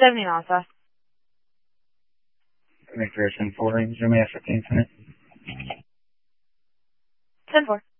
70 miles south. Victor 10-4, range, you may have 15 minutes. 10-4.